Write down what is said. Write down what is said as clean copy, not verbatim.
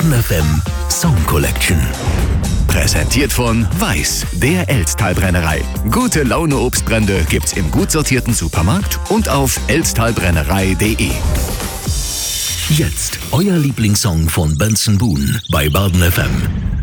Baden FM Song Collection. Präsentiert von Weiß, der Elztal-Brennerei. Gute Laune Obstbrände gibt's im gut sortierten Supermarkt und auf elztalbrennerei.de. Jetzt euer Lieblingssong von Benson Boone bei Baden FM.